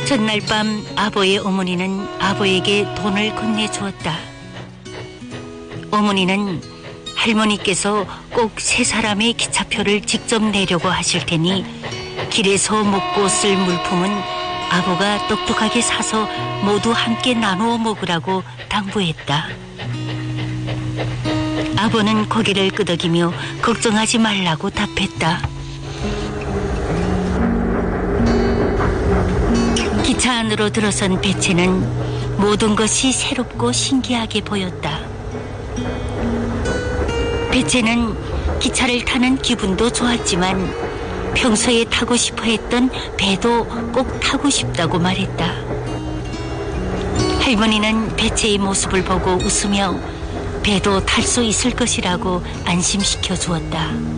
전날 밤 아보의 어머니는 아보에게 돈을 건네주었다. 어머니는 할머니께서 꼭 세 사람의 기차표를 직접 내려고 하실 테니 길에서 먹고 쓸 물품은 아보가 똑똑하게 사서 모두 함께 나누어 먹으라고 당부했다. 아보는 고개를 끄덕이며 걱정하지 말라고 답했다. 기차 안으로 들어선 배채는 모든 것이 새롭고 신기하게 보였다. 배채는 기차를 타는 기분도 좋았지만 평소에 타고 싶어 했던 배도 꼭 타고 싶다고 말했다. 할머니는 배채의 모습을 보고 웃으며 배도 탈 수 있을 것이라고 안심시켜 주었다.